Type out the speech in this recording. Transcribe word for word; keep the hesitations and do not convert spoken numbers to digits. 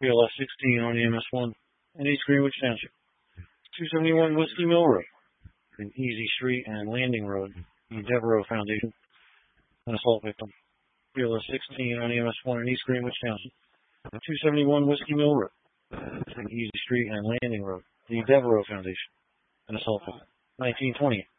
P L S sixteen on E M S one in East Greenwich Township. two seventy-one Whiskey Mill Road, in Easy Street and Landing Road, the Devereaux Foundation, an assault victim. P L S sixteen on E M S one in East Greenwich Township. two seventy-one Whiskey Mill Road, in Easy Street and Landing Road, the Devereaux Foundation, an assault victim. nineteen twenty